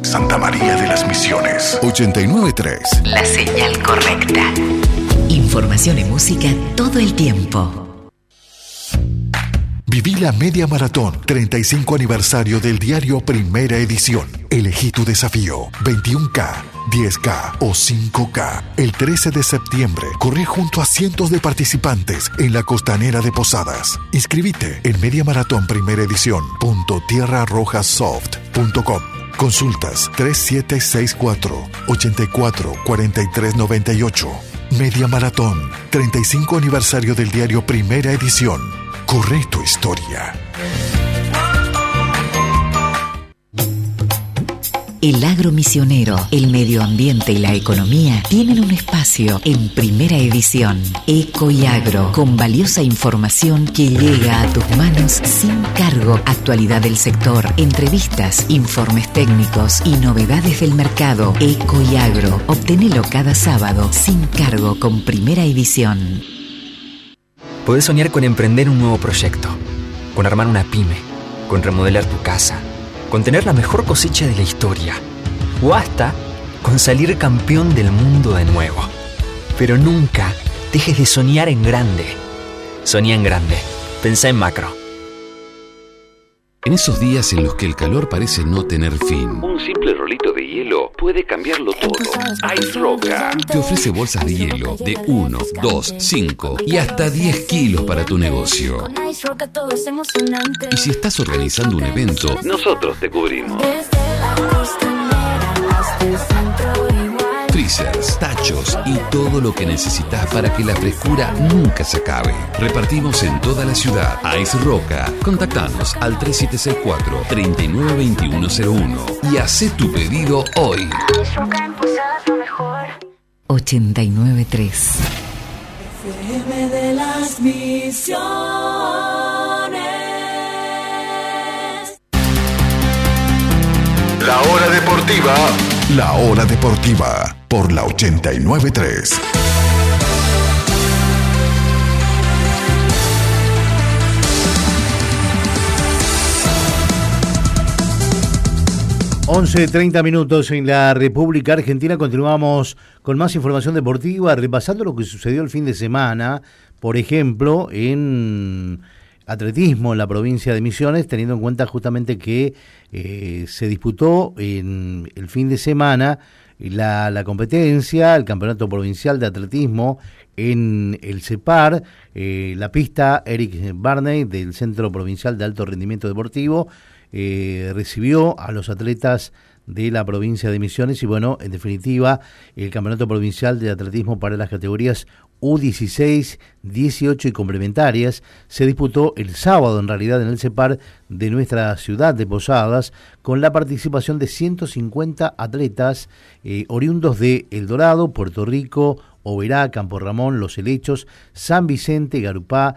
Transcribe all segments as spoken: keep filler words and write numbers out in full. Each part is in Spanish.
Santa María de las Misiones. ochenta y nueve punto tres. La señal correcta. Información y música todo el tiempo. Viví la Media Maratón, treinta y cinco aniversario del diario Primera Edición. Elegí tu desafío, veintiuno K, diez K o cinco K. El trece de septiembre, corre junto a cientos de participantes en la costanera de Posadas. Inscribite en mediamaratón primera edición punto tierra roja soft punto com. Consultas tres siete seis cuatro, ocho cuatro, cuatro tres nueve ocho. Media Maratón, treinta y cinco aniversario del diario Primera Edición. Corre tu historia. El agro misionero, el medio ambiente y la economía tienen un espacio en Primera Edición. Eco y Agro, con valiosa información que llega a tus manos sin cargo. Actualidad del sector, entrevistas, informes técnicos y novedades del mercado. Eco y Agro, obtenelo cada sábado sin cargo con Primera Edición. Podés soñar con emprender un nuevo proyecto, con armar una pyme, con remodelar tu casa, con tener la mejor cosecha de la historia, o hasta con salir campeón del mundo de nuevo. Pero nunca dejes de soñar en grande. Soñá en grande. Pensá en macro. En esos días en los que el calor parece no tener fin, un simple rolito de hielo puede cambiarlo todo. Ice Roca te ofrece bolsas de hielo de uno, dos, cinco y hasta diez kilos para tu negocio. Y si estás organizando un evento, nosotros te cubrimos. Freezers, tachos y todo lo que necesitas para que la frescura nunca se acabe. Repartimos en toda la ciudad. Ice Roca. Contactanos al tres siete seis cuatro, tres nueve dos uno cero uno y haz tu pedido hoy. ochenta y nueve punto tres. F M de las Misiones. La hora deportiva. La hora deportiva por la ochenta y nueve punto tres. once treinta minutos en la República Argentina. Continuamos con más información deportiva, repasando lo que sucedió el fin de semana, por ejemplo, en atletismo en la provincia de Misiones, teniendo en cuenta justamente que eh, se disputó en el fin de semana la, la competencia, el campeonato provincial de atletismo en el CEPAR, eh, la pista Eric Barney del Centro Provincial de Alto Rendimiento Deportivo eh, recibió a los atletas de la provincia de Misiones y bueno, en definitiva, el campeonato provincial de atletismo para las categorías U dieciséis, dieciocho y complementarias se disputó el sábado en realidad en el CEPAR de nuestra ciudad de Posadas con la participación de ciento cincuenta atletas eh, oriundos de El Dorado, Puerto Rico, Oberá, Campo Ramón, Los Helechos, San Vicente, Garupá,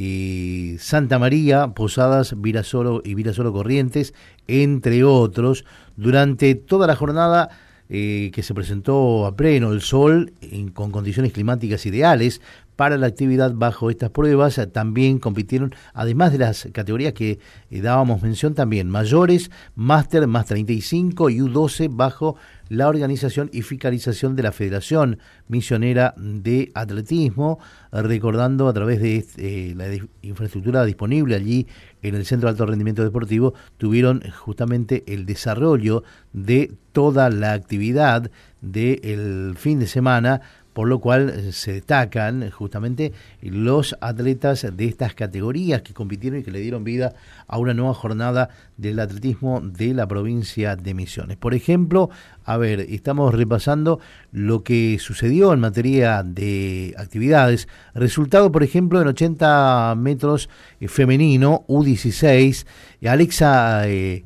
eh, Santa María, Posadas, Virasoro y Virasoro Corrientes, entre otros. Durante toda la jornada Eh, que se presentó a pleno el sol en, con condiciones climáticas ideales para la actividad bajo estas pruebas, eh, también compitieron, además de las categorías que eh, dábamos mención, también mayores, máster, más treinta y cinco y U doce bajo la organización y fiscalización de la Federación Misionera de Atletismo, eh, recordando a través de eh, la de infraestructura disponible allí en el Centro de Alto Rendimiento Deportivo, tuvieron justamente el desarrollo de toda la actividad del fin de semana, por lo cual se destacan justamente los atletas de estas categorías que compitieron y que le dieron vida a una nueva jornada del atletismo de la provincia de Misiones. Por ejemplo, a ver, estamos repasando lo que sucedió en materia de actividades. Resultado, por ejemplo, en ochenta metros eh, femenino, U dieciséis, Alexa Eh,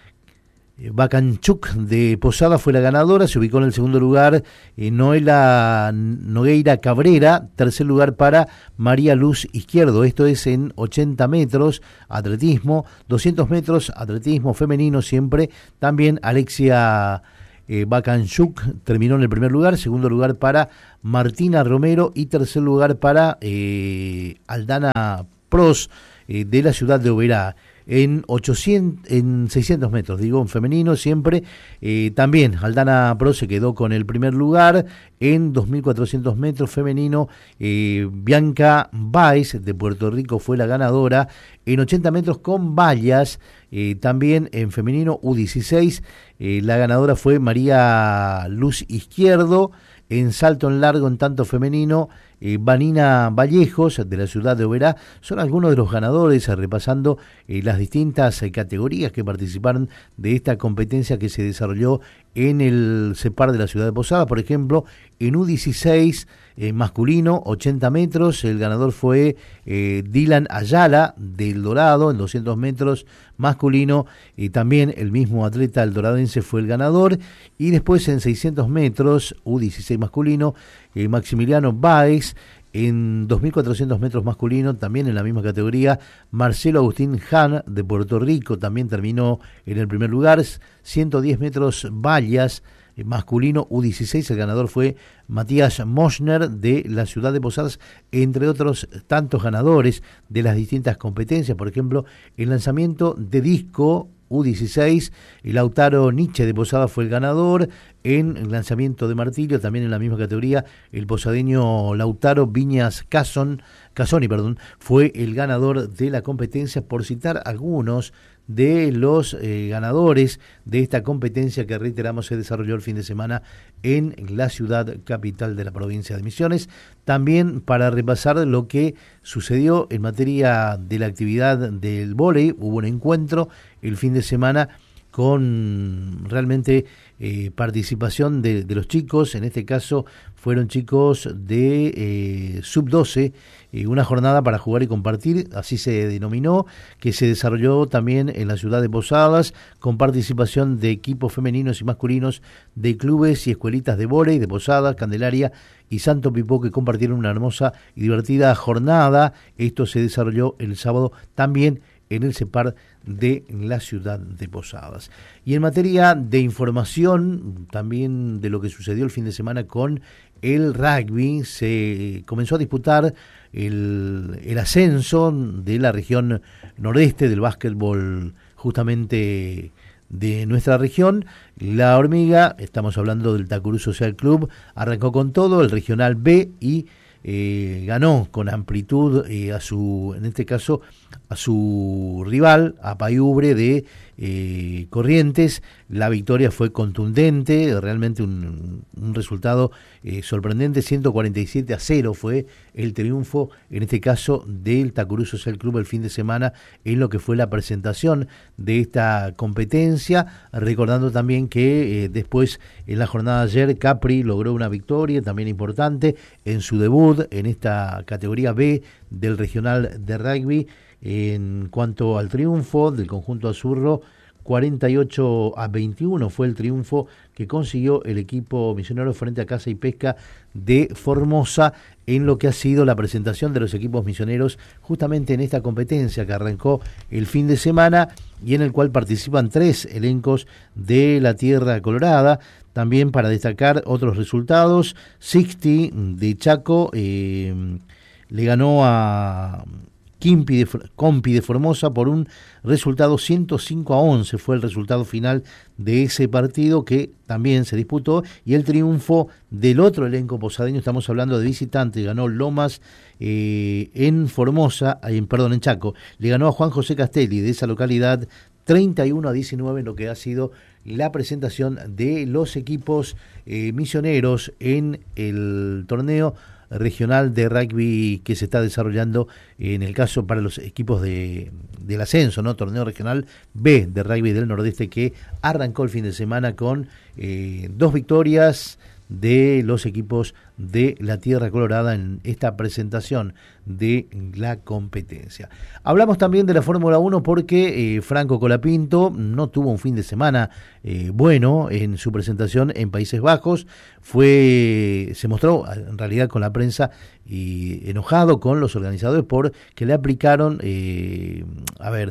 Bacanchuk de Posada fue la ganadora, se ubicó en el segundo lugar eh, Noela Nogueira Cabrera, tercer lugar para María Luz Izquierdo, esto es en ochenta metros atletismo, doscientos metros atletismo femenino siempre, también Alexia eh, Bacanchuk terminó en el primer lugar, segundo lugar para Martina Romero y tercer lugar para eh, Aldana Pros eh, de la ciudad de Oberá. en ochocientos, en seiscientos metros, digo, en femenino siempre. Eh, también Aldana Pro se quedó con el primer lugar en dos mil cuatrocientos metros femenino. Eh, Bianca Baez de Puerto Rico fue la ganadora en ochenta metros con vallas. Eh, también en femenino U dieciséis, eh, la ganadora fue María Luz Izquierdo. En salto en largo en tanto femenino, eh, Vanina Vallejos de la ciudad de Oberá son algunos de los ganadores, eh, repasando eh, las distintas eh, categorías que participaron de esta competencia que se desarrolló en el CEPAR de la ciudad de Posadas. Por ejemplo, en U dieciséis eh, masculino, ochenta metros, el ganador fue eh, Dylan Ayala del Dorado. En doscientos metros masculino, y también el mismo atleta el doradense fue el ganador. Y después en seiscientos metros, U dieciséis masculino, eh, Maximiliano Baez. En dos mil cuatrocientos metros masculino, también en la misma categoría, Marcelo Agustín Han de Puerto Rico también terminó en el primer lugar. ciento diez metros vallas, eh, masculino U dieciséis, el ganador fue Matías Moschner de la ciudad de Posadas, entre otros tantos ganadores de las distintas competencias. Por ejemplo, el lanzamiento de disco U dieciséis, Lautaro Nietzsche de Posadas fue el ganador. En el lanzamiento de martillo, también en la misma categoría, el posadeño Lautaro Viñas Casson, Casoni, perdón, fue el ganador de la competencia, por citar algunos de los eh, ganadores de esta competencia que, reiteramos, se desarrolló el fin de semana en la ciudad capital de la provincia de Misiones. También para repasar lo que sucedió en materia de la actividad del vóley, hubo un encuentro el fin de semana con realmente eh, participación de, de los chicos. En este caso fueron chicos de eh, sub doce, eh, una jornada para jugar y compartir, así se denominó, que se desarrolló también en la ciudad de Posadas, con participación de equipos femeninos y masculinos de clubes y escuelitas de vóley de Posadas, Candelaria y Santo Pipó, que compartieron una hermosa y divertida jornada. Esto se desarrolló el sábado también en el CEPAR de la ciudad de Posadas. Y en materia de información, también de lo que sucedió el fin de semana con el rugby, se comenzó a disputar el, el ascenso de la región nordeste del básquetbol, justamente de nuestra región. La Hormiga, estamos hablando del Tacurú Social Club, arrancó con todo el regional B y Eh, ganó con amplitud eh, a su, en este caso, a su rival, a Payubre de eh, Corrientes. La victoria fue contundente, realmente un, un resultado eh, sorprendente. ciento cuarenta y siete a cero fue el triunfo, en este caso, del Tacurú Social Club el fin de semana en lo que fue la presentación de esta competencia. Recordando también que eh, después, en la jornada de ayer, Capri logró una victoria también importante en su debut en esta categoría B del regional de rugby. En cuanto al triunfo del conjunto azurro, cuarenta y ocho a veintiuno fue el triunfo que consiguió el equipo misionero frente a Caza y Pesca de Formosa, en lo que ha sido la presentación de los equipos misioneros justamente en esta competencia que arrancó el fin de semana y en el cual participan tres elencos de la Tierra Colorada. También para destacar otros resultados, Sixty de Chaco eh, le ganó a Quimpi de, Compi de Formosa por un resultado ciento cinco a once, fue el resultado final de ese partido que también se disputó. Y el triunfo del otro elenco posadeño, estamos hablando de visitante, ganó Lomas eh, en Formosa, en, perdón, en Chaco, le ganó a Juan José Castelli de esa localidad treinta y uno a diecinueve en lo que ha sido la presentación de los equipos eh, misioneros en el torneo regional de rugby que se está desarrollando, en el caso para los equipos de del ascenso, ¿no? Torneo regional B de rugby del Nordeste, que arrancó el fin de semana con eh, dos victorias de los equipos de la Tierra Colorada en esta presentación de la competencia. Hablamos también de la Fórmula uno porque eh, Franco Colapinto no tuvo un fin de semana eh, bueno en su presentación en Países Bajos. Fue, se mostró en realidad con la prensa y enojado con los organizadores porque le aplicaron, eh, a ver,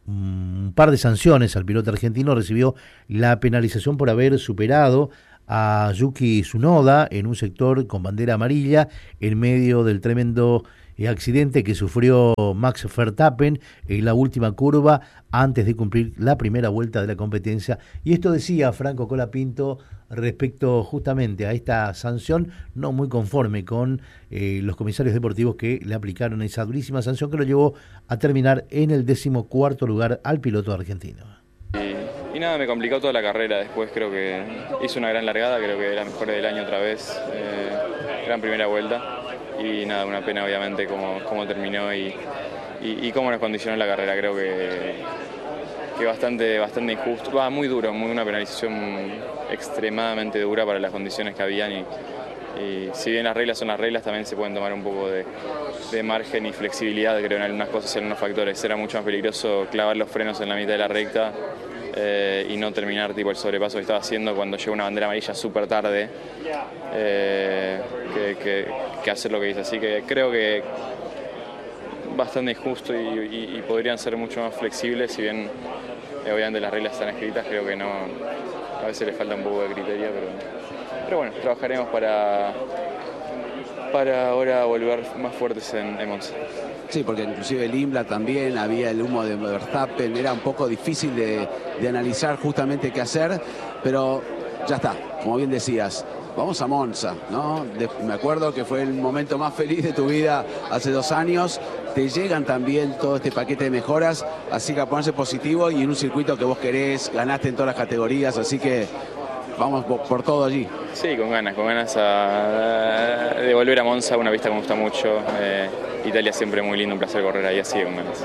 un par de sanciones al piloto argentino. Recibió la penalización por haber superado a Yuki Tsunoda en un sector con bandera amarilla en medio del tremendo el accidente que sufrió Max Verstappen en la última curva antes de cumplir la primera vuelta de la competencia. Y esto decía Franco Colapinto respecto justamente a esta sanción, no muy conforme con eh, los comisarios deportivos que le aplicaron esa durísima sanción que lo llevó a terminar en el decimocuarto lugar al piloto argentino. Y, y nada, me complicó toda la carrera. Después creo que hice una gran largada, creo que era mejor del año otra vez, eh, gran primera vuelta. Y nada, una pena obviamente cómo, cómo terminó y, y, y cómo nos condicionó la carrera. Creo que, que bastante, bastante injusto, va muy duro, muy una penalización extremadamente dura para las condiciones que habían. Y, y si bien las reglas son las reglas, también se pueden tomar un poco de, de margen y flexibilidad, creo, en algunas cosas y en algunos factores. Era mucho más peligroso clavar los frenos en la mitad de la recta eh, y no terminar tipo el sobrepaso que estaba haciendo cuando llegó una bandera amarilla súper tarde eh, que, que, que hacer lo que hice. Así que creo que bastante injusto y, y, y podrían ser mucho más flexibles, si bien eh, obviamente las reglas están escritas, creo que no, a veces le falta un poco de criterio, pero... Pero bueno, trabajaremos para, para ahora volver más fuertes en, en Monza. Sí, porque inclusive el Imola también, había el humo de Verstappen, era un poco difícil de, de analizar justamente qué hacer, pero ya está, como bien decías, vamos a Monza, ¿no? De, me acuerdo que fue el momento más feliz de tu vida hace dos años, te llegan también todo este paquete de mejoras, así que a ponerse positivo y en un circuito que vos querés, ganaste en todas las categorías, así que... Vamos por, por todo allí. Sí, con ganas, con ganas a, de volver a Monza, una pista que me gusta mucho. Eh, Italia siempre muy lindo, un placer correr ahí, así con ganas.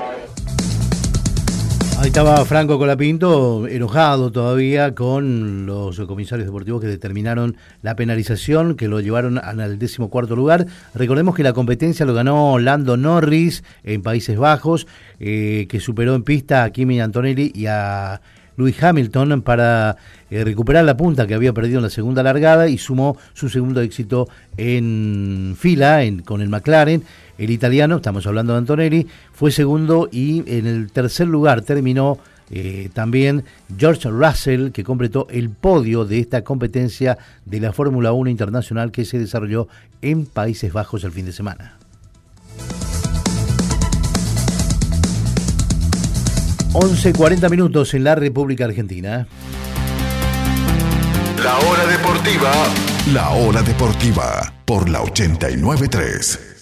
Ahí estaba Franco Colapinto, enojado todavía con los comisarios deportivos que determinaron la penalización, que lo llevaron al decimocuarto lugar. Recordemos que la competencia lo ganó Lando Norris en Países Bajos, eh, que superó en pista a Kimi Antonelli y a Lewis Hamilton para eh, recuperar la punta que había perdido en la segunda largada y sumó su segundo éxito en fila en, con el McLaren. El italiano, estamos hablando de Antonelli, fue segundo y en el tercer lugar terminó eh, también George Russell, que completó el podio de esta competencia de la Fórmula uno Internacional que se desarrolló en Países Bajos el fin de semana. once cuarenta minutos en la República Argentina. La hora deportiva. La hora deportiva por la ochenta y nueve punto tres.